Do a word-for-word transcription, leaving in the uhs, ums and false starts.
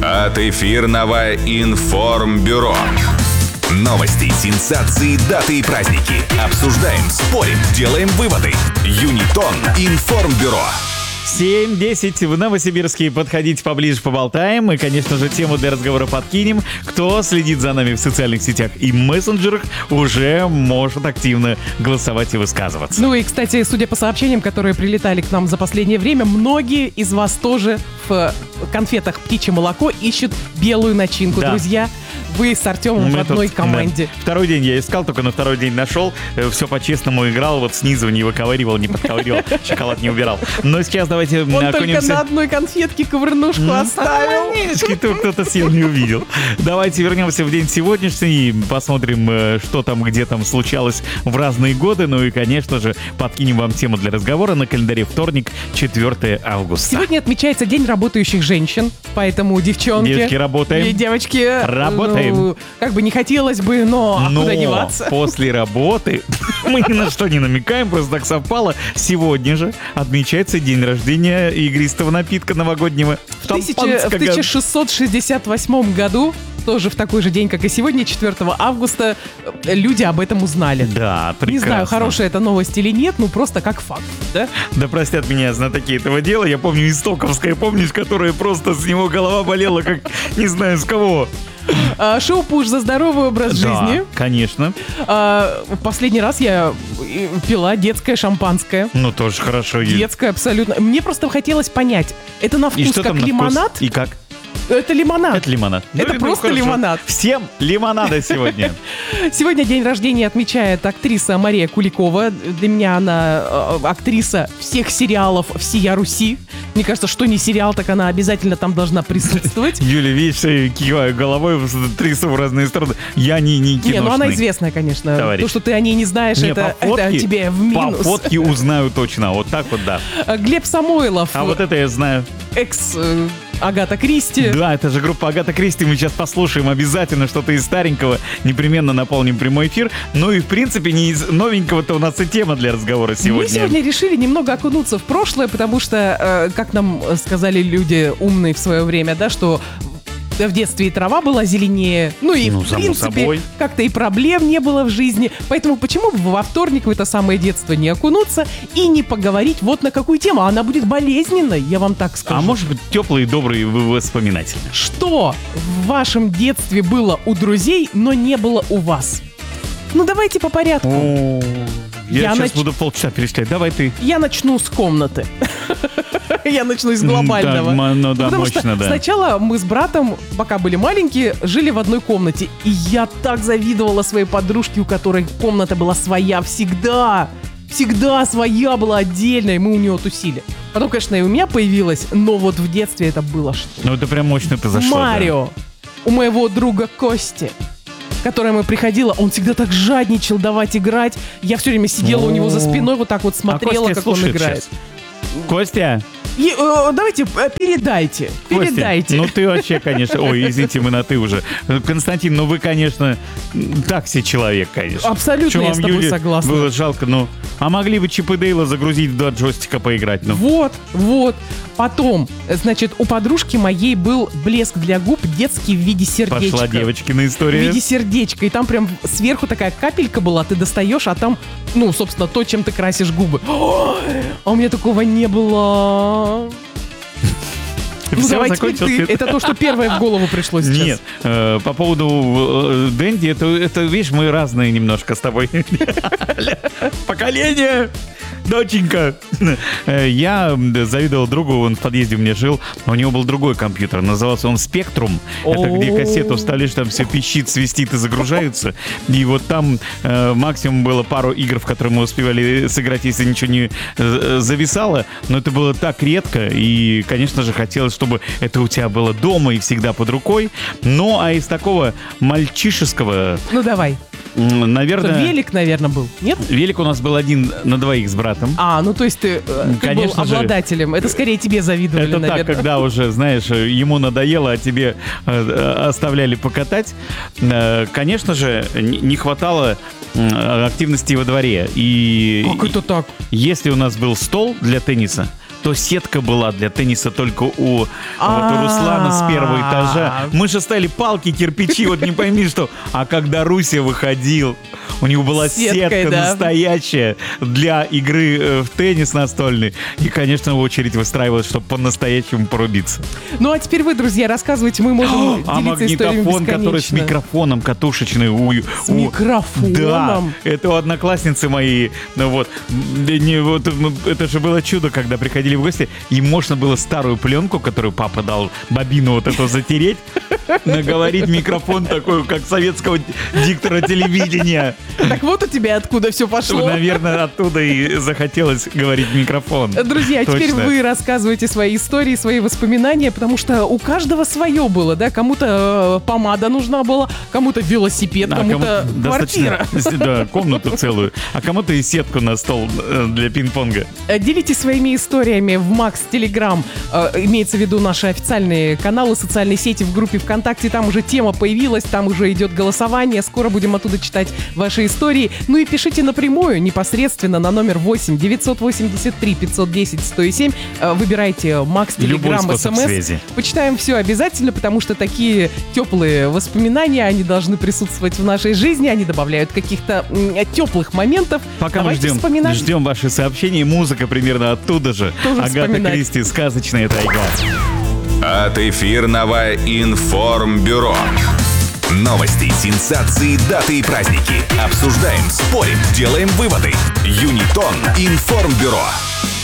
От эфирного информбюро. Новости, сенсации, даты и праздники. Обсуждаем, спорим, делаем выводы. Юнитон информбюро. семь десять в Новосибирске. Подходите поближе, поболтаем. И, конечно же, тему для разговора подкинем. Кто следит за нами в социальных сетях и мессенджерах, уже может активно голосовать и высказываться. Ну и, кстати, судя по сообщениям, которые прилетали к нам за последнее время, многие из вас тоже в конфетах «Птичье молоко» ищут белую начинку. Да. Друзья, вы с Артемом в одной тут, команде. Да. Второй день я искал, только на второй день нашел. Все по-честному играл, вот снизу не выковыривал, не подковыривал, шоколад не убирал. Но сейчас давайте Он только на одной конфетке ковырнушку mm-hmm. оставил. Кто-то съел, не увидел. Давайте вернемся в день сегодняшний, посмотрим, что там, где там случалось в разные годы. Ну и, конечно же, подкинем вам тему для разговора. На календаре вторник, четвёртое августа. Сегодня отмечается День работающих женщин, поэтому, девчонки... Девочки, работаем. И девочки... Работаем. Ну, как бы не хотелось бы, но, но а куда деваться? После работы мы ни на что не намекаем, просто так совпало. Сегодня же отмечается день рождения игристого напитка новогоднего. В, тысяча, в тысяча шестьсот шестьдесят восьмом году, тоже в такой же день, как и сегодня, четвёртого августа, люди об этом узнали. Да, прекрасно. Не знаю, хорошая это новость или нет, ну просто как факт, да? Да простят меня знатоки этого дела. Я помню Истоковское, помнишь, которое просто с него голова болела, как не знаю с кого. А, шоу «Пуш» за здоровый образ да, жизни. Конечно. А, последний раз я пила детское шампанское. Ну, тоже хорошо. Детское, абсолютно. Мне просто хотелось понять, это на вкус как лимонад? Вкус? И как? Это лимонад. Это лимонад. Это ну, просто ну, лимонад. Всем лимонада сегодня. Сегодня день рождения отмечает актриса Мария Куликова. Для меня она э, актриса всех сериалов «Всея Руси». Мне кажется, что не сериал, так она обязательно там должна присутствовать. Юля, видишь, я киваю головой, трясу в разные стороны. Я не, не киношный. Не, ну она известная, конечно. Товарищ. То, что ты о ней не знаешь, не, это, фотке, это тебе в минус. По фотке узнаю точно. Вот так вот, да. Глеб Самойлов. А вот это я знаю. Экс... Э, Агата Кристи. Да, это же группа Агата Кристи. Мы сейчас послушаем обязательно что-то из старенького. Непременно наполним прямой эфир. Ну и, в принципе, не из новенького-то у нас и тема для разговора сегодня. Мы сегодня решили немного окунуться в прошлое, потому что, э, как нам сказали люди умные в свое время, да, что... в детстве и трава была зеленее, ну и ну, в принципе как-то и проблем не было в жизни. Поэтому почему бы во вторник в это самое детство не окунуться и не поговорить вот на какую тему? Она будет болезненной, я вам так скажу. А может быть теплые, добрые воспоминательные. Что в вашем детстве было у друзей, но не было у вас? Ну давайте по порядку. О, я, я сейчас нач... буду полчаса перечислять. Давай ты. Я начну с комнаты. Я начну с глобального. Да, ну, да, Потому мощно, что да. сначала мы с братом, пока были маленькие, жили в одной комнате. И я так завидовала своей подружке, у которой комната была своя всегда. Всегда своя была отдельная, и мы у нее тусили. Потом, конечно, и у меня появилась, но вот в детстве это было что. Ну это прям мощно ты зашла. Марио, да. У моего друга Кости, которая ему приходила, он всегда так жадничал давать играть. Я все время сидела у него за спиной, вот так вот смотрела, а как он играет. Сейчас. Костя! И, э, давайте, э, передайте, Костя, передайте. Ну ты вообще, конечно, ой, извините, мы на ты уже. Константин, ну вы, конечно, так себе человек, конечно. Абсолютно, Чё, я с тобой Юле согласна. Было жалко, ну, а могли бы Чип и Дейла загрузить в два джойстика поиграть, ну. Вот, вот. Потом, значит, у подружки моей был блеск для губ детский в виде сердечка. Пошла девочкина история. В виде сердечка. И там прям сверху такая капелька была, ты достаешь, а там, ну, собственно, то, чем ты красишь губы. А у меня такого не было. Ну, все, давай теперь ты. Это то, что первое в голову пришло сейчас. Нет, э, по поводу э, Дэнди, это, это, видишь, мы разные немножко с тобой. Поколение! Доченька. Я завидовал другу, он в подъезде у меня жил, у него был другой компьютер, назывался он «Спектрум». Это где кассету вставишь, там все пищит, свистит и загружается. И вот там э, максимум было пару игр, в которые мы успевали сыграть, если ничего не э, зависало. Но это было так редко, и, конечно же, хотелось, чтобы это у тебя было дома и всегда под рукой. Ну, а из такого мальчишеского... Ну, давай. Наверное... Велик, наверное, был, нет? Велик у нас был один на двоих с братом. А, ну то есть ты, ты Конечно был обладателем. Же, это скорее тебе завидовали, это наверное. Это так, когда уже, знаешь, ему надоело, а тебе э, оставляли покатать. Э, конечно же, не хватало активности во дворе. И как это так? Если у нас был стол для тенниса, то сетка была для тенниса только у, вот, у Руслана с первого этажа. Мы же ставили палки, кирпичи, вот не пойми что. А когда Руся выходил, у него была сетка настоящая для игры в теннис настольный. И, конечно, очередь выстраивалась, чтобы по-настоящему порубиться. Ну, а теперь вы, друзья, рассказывайте, мы можем а делиться историями бесконечно. А магнитофон, который с микрофоном катушечный. У, с у, микрофоном? Да, это у одноклассницы мои. Ну вот, не, вот, это же было чудо, когда приходили в гости, и можно было старую пленку, которую папа дал, бобину вот эту затереть, наговорить микрофон такой, как советского диктора телевидения. Так вот у тебя откуда все пошло. Наверное, оттуда и захотелось говорить в микрофон. Друзья, точно. Теперь вы рассказываете свои истории, свои воспоминания, потому что у каждого свое было, да? Кому-то э, помада нужна была, кому-то велосипед, да, кому-то кому квартира. Да, комнату целую. А кому-то и сетку на стол для пинг-понга. Делитесь своими историями в Макс Телеграм. Э, имеется в виду наши официальные каналы, социальные сети в группе ВКонтакте. Там уже тема появилась, там уже идет голосование. Скоро будем оттуда читать ваши истории. Ну и пишите напрямую, непосредственно на номер восемь девятьсот восемьдесят три пятьсот десять сто семь. Выбирайте Макс Телеграм, СМС. Почитаем все обязательно, потому что такие теплые воспоминания, они должны присутствовать в нашей жизни, они добавляют каких-то теплых моментов. Пока Давайте мы ждем, ждем ваши сообщения, музыка примерно оттуда же. Тоже Агата вспоминать. Кристи, «Сказочная тайга». От эфирного информбюро. Новости, сенсации, даты и праздники. Обсуждаем, спорим, делаем выводы. Юнитон информбюро.